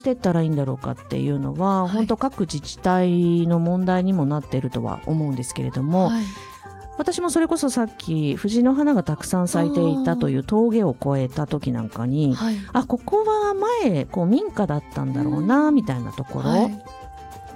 してったらいいんだろうかっていうのは、 はい、 本当各自治体の問題にもなっているとは思うんですけれども、 はい、 私もそれこそさっき藤の花がたくさん咲いていたという峠を越えた時なんかに、 はい、 ここは前民家だったんだろうなみたいなところ、 はい、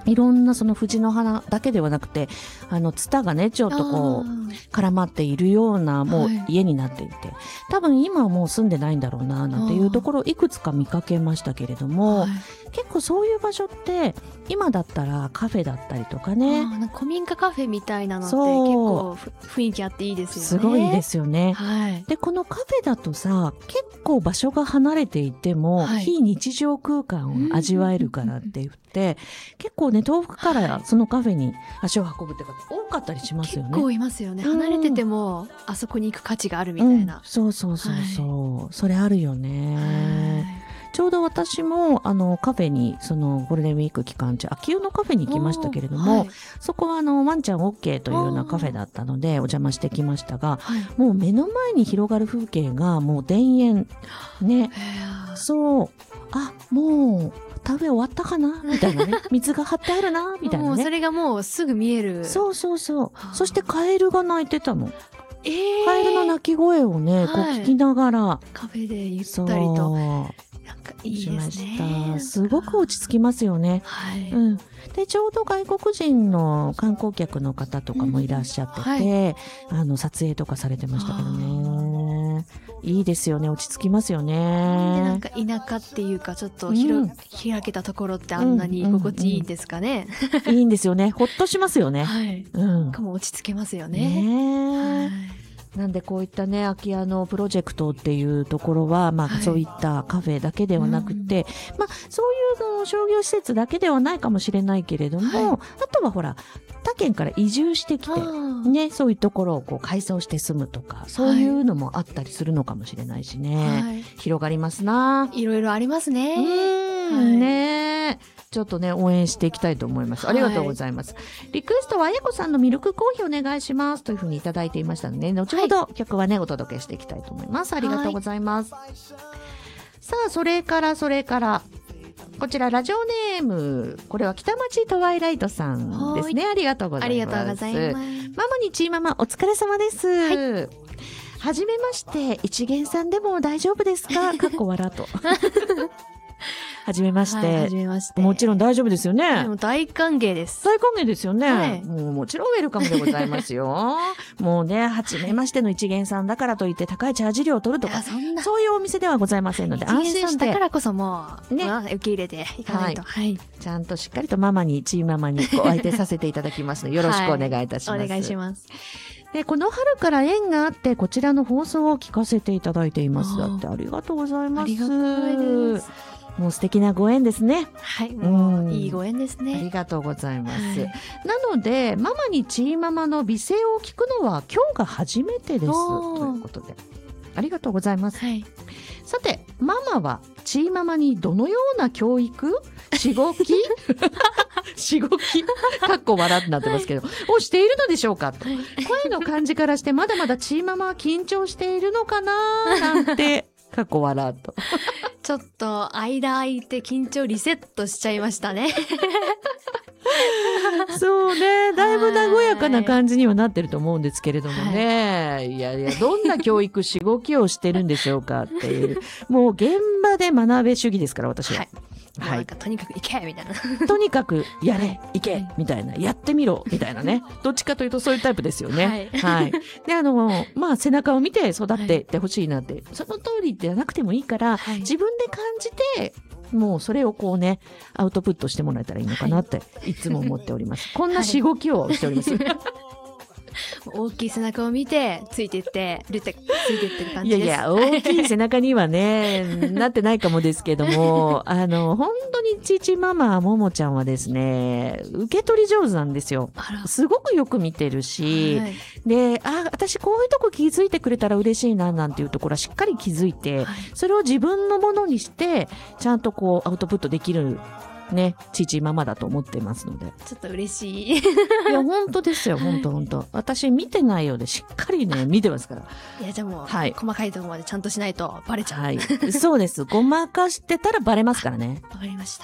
いろんなその藤の花だけではなくてツタがねちょっと絡まっているようなもう家になっていて、多分今はもう住んでないんだろうななんていうところをいくつか見かけましたけれども、 はい、 結構そういう場所って今だったらカフェだったりとかね、 なんか古民家カフェみたいなのって結構雰囲気あっていいですよね。 すごいですよね、 はい、 でこのカフェだとさ結構場所が離れていても、はい、非日常空間を味わえるからって言って、結構ね遠くからそのカフェに足を運ぶって方多かったりしますよね。 結構いますよね。離れてても、あそこに行く価値があるみたいな、 そうそうそうそう、はい、それあるよね、はい、ちょうど私もカフェにそのゴールデンウィーク期間中秋保のカフェに行きましたけれども、はい、そこはワンちゃん OK というようなカフェだったのでお邪魔してきましたが、はい、もう目の前に広がる風景がもう田園ね、そうもう食べ終わったかなみたいなね水が張ってあるなみたいなね、 もうそれがもうすぐ見える。 そうそうそう、そしてカエルが鳴いてたの。カエルの鳴き声をね、こう聞きながらカフェでゆったりとなんかいいですね。 すごく落ち着きますよね、 はい、 でちょうど外国人の観光客の方とかもいらっしゃってて、はい、撮影とかされてましたけどね、いいですよね、落ち着きますよね。 でなんか田舎っていうかちょっと開けたところってあんなに居心地いいんですかね、 いいんですよね、ほっとしますよね、 はい、かも落ち着けますよね。 なんでこういったね空き家のプロジェクトっていうところは、そういったカフェだけではなくて、そういう商業施設だけではないかもしれないけれども、あとはほら他県から移住してきてね、そういうところをこう改装して住むとかそういうのもあったりするのかもしれないしね、広がりますな。 いろいろありますね。 ねちょっとね応援していきたいと思います。ありがとうございます、リクエストはあやこさんのミルクコーヒーお願いしますというふうにいただいていましたので、後ほど曲はねお届けしていきたいと思います。ありがとうございます。さあそれからこちらラジオネーム、これは北町トワイライトさんですね。ありがとうございます。 ありがとうございます。 ママにチーママお疲れ様です。はじめまして、一元さんでも大丈夫ですか？かっこ笑と。はじめまして。 はじめまして。 もちろん大丈夫ですよね。 でも大歓迎です。 大歓迎ですよね。もちろんウェルカムでございますよ。もうね、はじめましての一元さんだからといって高いチャージ料を取るとか、そういうお店ではございませんので、安心して。 だからこそもう、ね、受け入れていかないと。 ちゃんとしっかりとママに、チーママにお相手させていただきますので、よろしくお願いいたします。 お願いします。 でこの春から縁があってこちらの放送を聞かせていただいています。だってありがとうございます。ありがとうです。もう素敵なご縁ですね。 はい、もういいご縁ですね。 ありがとうございます。なのでママにチーママの美声を聞くのは今日が初めてですということでありがとうございます。さてママはチーママにどのような教育しごきかっこ笑ってなってますけど、をしているのでしょうかと、声の感じからしてまだまだチーママは緊張しているのかななんてかっこ笑うとちょっと間空いて緊張リセットしちゃいましたね。 そうね、だいぶ和やかな感じにはなってると思うんですけれどもね、いやどんな教育しごきをしてるんでしょうかっていうもう現場で学べ主義ですから私は。 なんかとにかく行けみたいな。 とにかくやれ行けみたいな、やってみろみたいなね、どっちかというとそういうタイプですよね。で背中を見て育っていってほしいなって、その通りではなくてもいいから、自分で感じてもうそれをこうねアウトプットしてもらえたらいいのかなっていつも思っております。こんなしごきをしております。 大きい背中を見てついていってる感じです。 いや大きい背中にはねなってないかもですけども本当に父ママももちゃんはですね受け取り上手なんですよ。すごくよく見てるし、で私こういうとこ気づいてくれたら嬉しいななんていうところはしっかり気づいて、それを自分のものにしてちゃんとこうアウトプットできるね、父ママだと思ってますので。 ちょっと嬉しい。 いや、本当ですよ、本当。私見てないようでしっかりね、見てますから。 いや、じゃあもう、 はい細かいところまでちゃんとしないとバレちゃう。 はい。そうです。ごまかしてたらバレますからね。 わかりました。